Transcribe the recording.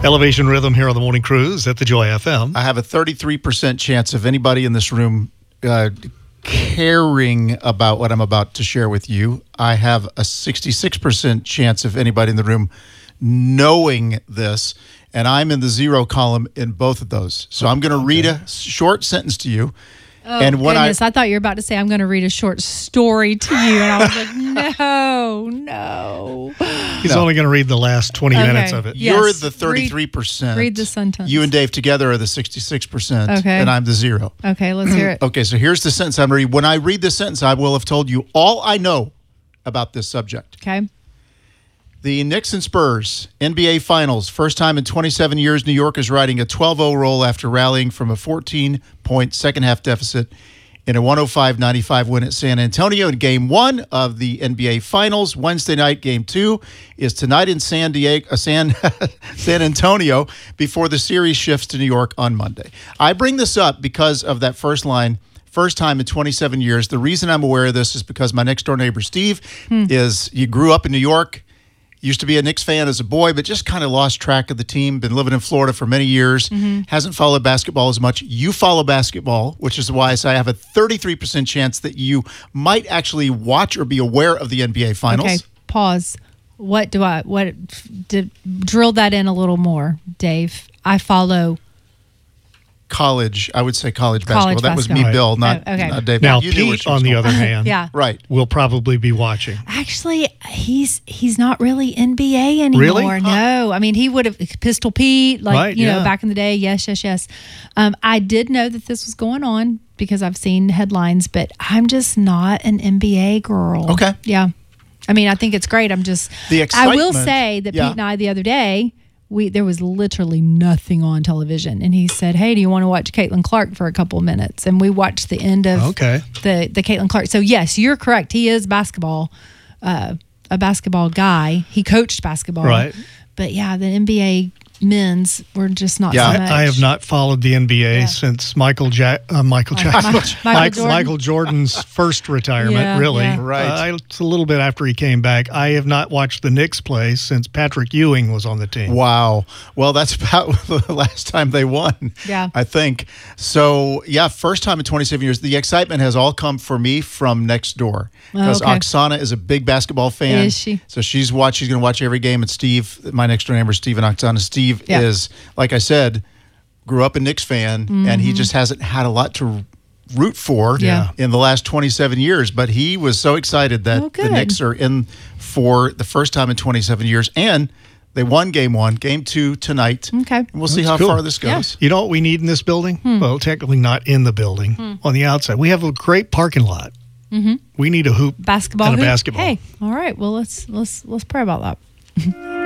Elevation Rhythm here on the Morning Cruise at the Joy FM. I have a 33% chance of anybody in this room caring about what I'm about to share with you. I have a 66% chance of anybody in the room knowing this, and I'm in the zero column in both of those. So I'm going to read a short sentence to you. Oh, and when goodness, I thought you were about to say, I'm going to read a short story to you. And I was like, no. He's only going to read the last 20 minutes of it. Yes. You're the 33%. Read the sentence. You and Dave together are the 66%. Okay. And I'm the zero. Okay, let's hear it. Okay, so here's the sentence I'm reading. When I read this sentence, I will have told you all I know about this subject. Okay. The Knicks and Spurs, NBA Finals. First time in 27 years, New York is riding a 12-0 roll after rallying from a 14-point second-half deficit in a 105-95 win at San Antonio in Game 1 of the NBA Finals. Wednesday night, Game 2 is tonight in San Antonio before the series shifts to New York on Monday. I bring this up because of that first line. First time in 27 years. The reason I'm aware of this is because my next-door neighbor, Steve, he grew up in New York. Used to be a Knicks fan as a boy, but just kind of lost track of the team. Been living in Florida for many years. Hasn't followed basketball as much. You follow basketball, which is why I say I have a 33% chance that you might actually watch or be aware of the NBA Finals. Okay, pause. Drill that in a little more, Dave. I follow college. I would say college basketball. That was me, right. Bill, not Dave. Now, Pete, on the other hand, will probably be watching. Actually, he's not really NBA anymore. Really? No. I mean, he would have Pistol Pete, you know, back in the day. Yes. I did know that this was going on because I've seen headlines, but I'm just not an NBA girl. Okay. Yeah. I mean, I think it's great. I'm just. The excitement. I will say that Pete and I the other day. There was literally nothing on television, and he said, "Hey, do you want to watch Caitlin Clark for a couple of minutes?" And we watched the end of the Caitlin Clark. So yes, you're correct. He is a basketball guy. He coached basketball, right? But yeah, the NBA men's were just not so much. I have not followed the NBA since Michael Jordan's first retirement, really. Yeah. Right. It's a little bit after he came back. I have not watched the Knicks play since Patrick Ewing was on the team. Wow. Well, that's about the last time they won, I think. So, first time in 27 years. The excitement has all come for me from next door because Oksana is a big basketball fan. Is she? So she's going to watch every game. And Steve, my next door neighbor, Steve and Oksana. Steve is, like I said, grew up a Knicks fan, and he just hasn't had a lot to root for in the last 27 years. But he was so excited that the Knicks are in for the first time in 27 years. And they won Game 1, Game 2 tonight. Okay. And we'll see how far this goes. Yeah. You know what we need in this building? Well, technically not in the building, on the outside. We have a great parking lot. We need a hoop basketball and a hoop? basketball. Hey, all right. Well, let's pray about that.